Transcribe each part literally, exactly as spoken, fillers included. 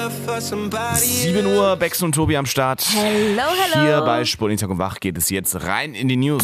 sieben Uhr, Bex und Tobi am Start. Hello, hello. Hier bei Sputnik und Wach geht es jetzt rein in die News.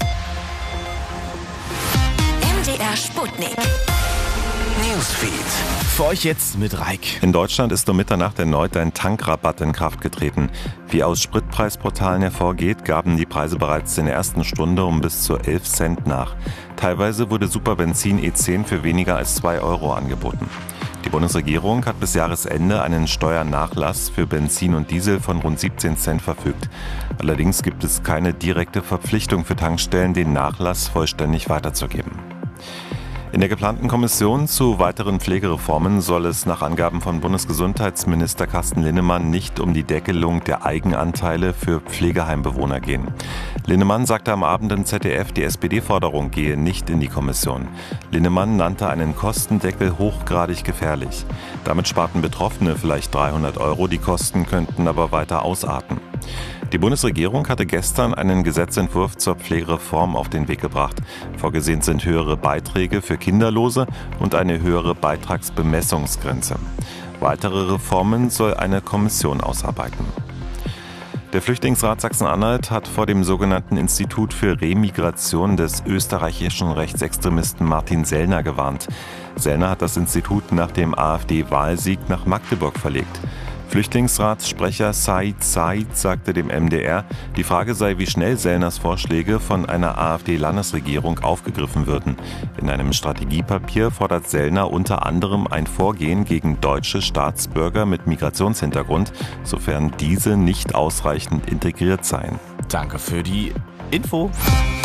M D R Sputnik. Newsfeed. Für euch jetzt mit Reik. In Deutschland ist um Mitternacht erneut ein Tankrabatt in Kraft getreten. Wie aus Spritpreisportalen hervorgeht, gaben die Preise bereits in der ersten Stunde um bis zu elf Cent nach. Teilweise wurde Superbenzin E zehn für weniger als zwei Euro angeboten. Die Bundesregierung hat bis Jahresende einen Steuernachlass für Benzin und Diesel von rund siebzehn Cent verfügt. Allerdings gibt es keine direkte Verpflichtung für Tankstellen, den Nachlass vollständig weiterzugeben. In der geplanten Kommission zu weiteren Pflegereformen soll es nach Angaben von Bundesgesundheitsminister Carsten Linnemann nicht um die Deckelung der Eigenanteile für Pflegeheimbewohner gehen. Linnemann sagte am Abend im Z D F, die S P D-Forderung gehe nicht in die Kommission. Linnemann nannte einen Kostendeckel hochgradig gefährlich. Damit sparten Betroffene vielleicht dreihundert Euro, die Kosten könnten aber weiter ausarten. Die Bundesregierung hatte gestern einen Gesetzentwurf zur Pflegereform auf den Weg gebracht. Vorgesehen sind höhere Beiträge für Kinderlose und eine höhere Beitragsbemessungsgrenze. Weitere Reformen soll eine Kommission ausarbeiten. Der Flüchtlingsrat Sachsen-Anhalt hat vor dem sogenannten Institut für Remigration des österreichischen Rechtsextremisten Martin Sellner gewarnt. Sellner hat das Institut nach dem AfD-Wahlsieg nach Magdeburg verlegt. Flüchtlingsratssprecher Said Said sagte dem M D R, die Frage sei, wie schnell Sellners Vorschläge von einer AfD-Landesregierung aufgegriffen würden. In einem Strategiepapier fordert Sellner unter anderem ein Vorgehen gegen deutsche Staatsbürger mit Migrationshintergrund, sofern diese nicht ausreichend integriert seien. Danke für die Info.